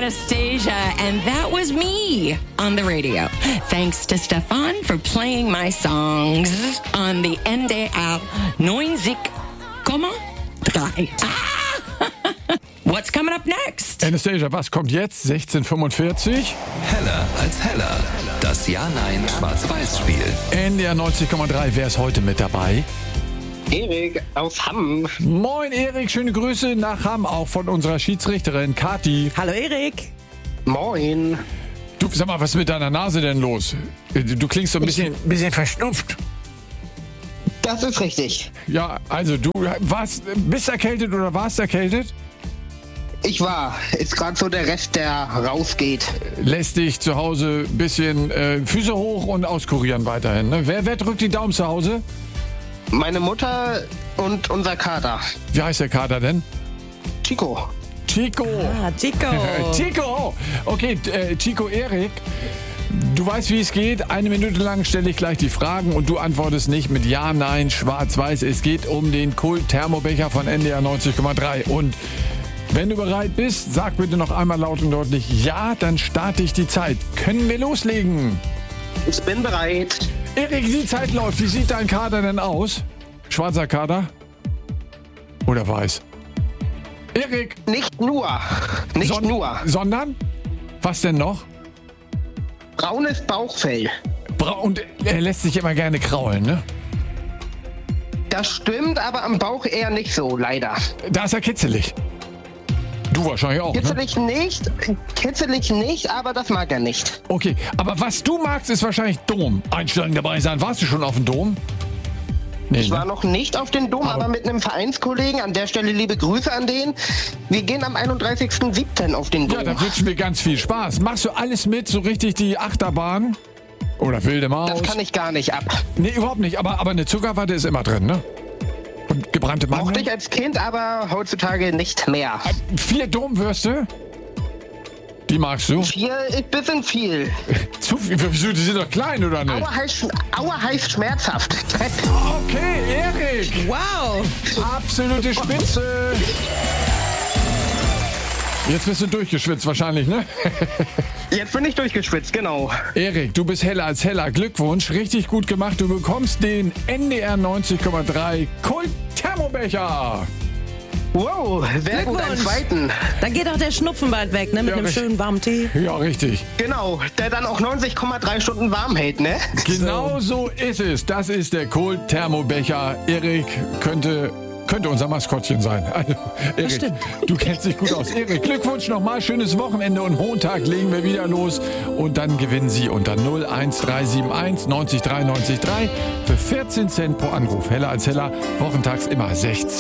Anastasia, and that was me on the radio. Thanks to Stefan for playing my songs on the NDR 90,3. What's coming up next? Anastasia, was kommt jetzt? 16:45. Heller als heller. Das Ja-Nein-Schwarz-Weiß-Spiel. NDR 90,3. Wer ist heute mit dabei? Erik aus Hamm. Moin Erik, schöne Grüße nach Hamm, auch von unserer Schiedsrichterin Kathi. Hallo Erik. Moin. Du, sag mal, was ist mit deiner Nase denn los? Du klingst so ein bisschen verschnupft. Das ist richtig. Ja, also du bist erkältet oder warst erkältet? Ich war. Ist gerade so der Rest, der rausgeht. Lässt dich zu Hause ein bisschen Füße hoch und auskurieren weiterhin. Ne? Wer drückt die Daumen zu Hause? Meine Mutter und unser Kater. Wie heißt der Kater denn? Chico. Chico. Chico. Chico. Okay, Chico Erik. Du weißt, wie es geht. 1 Minute lang stelle ich gleich die Fragen und du antwortest nicht mit Ja, Nein, Schwarz-Weiß. Es geht um den Kult-Thermobecher von NDR 90,3. Und wenn du bereit bist, sag bitte noch einmal laut und deutlich Ja, dann starte ich die Zeit. Können wir loslegen? Ich bin bereit. Erik, die Zeit läuft. Wie sieht dein Kader denn aus? Schwarzer Kader? Oder weiß? Erik! Nicht nur. Nur. Sondern? Was denn noch? Braunes Bauchfell. Und er lässt sich immer gerne kraulen, ne? Das stimmt, aber am Bauch eher nicht so, leider. Da ist er kitzelig. Du wahrscheinlich auch, ne? Kitzelig nicht, aber das mag er nicht. Okay, aber was du magst, ist wahrscheinlich Dom. Einsteigen dabei sein. Warst du schon auf dem Dom? Nee, Ich war noch nicht auf den Dom, aber mit einem Vereinskollegen. An der Stelle liebe Grüße an den. Wir gehen am 31.07. auf den Dom. Ja, da wünschen wir ganz viel Spaß. Machst du alles mit, so richtig die Achterbahn? Oder wilde Maus? Das kann ich gar nicht ab. Nee, überhaupt nicht. Aber eine Zuckerwatte ist immer drin, ne? Und gebrannte Mandeln? Mochte ich als Kind, aber heutzutage nicht mehr. 4 Domwürste? Die magst du? 4 ist ein bisschen viel. Zu viel? Wieso? Die sind doch klein, oder nicht? Aua heißt schmerzhaft. Okay, Erik. Wow. Absolute Spitze. Jetzt bist du durchgeschwitzt wahrscheinlich, ne? Jetzt bin ich durchgeschwitzt, genau. Erik, du bist heller als heller. Glückwunsch, richtig gut gemacht. Du bekommst den NDR 90,3 Kult-Thermobecher. Wow, sehr gut, einen zweiten. Da geht auch der Schnupfen bald weg, ne? Mit einem schönen warmen Tee. Ja, richtig. Genau, der dann auch 90,3 Stunden warm hält, ne? Genau so ist es. Das ist der Kult-Thermobecher. Erik könnte unser Maskottchen sein. Also, Erik, du kennst dich gut aus. Erik, Glückwunsch nochmal, schönes Wochenende und Montag legen wir wieder los und dann gewinnen Sie unter 01371 90 3 90 3 für 14 Cent pro Anruf. Heller als heller, wochentags immer 16.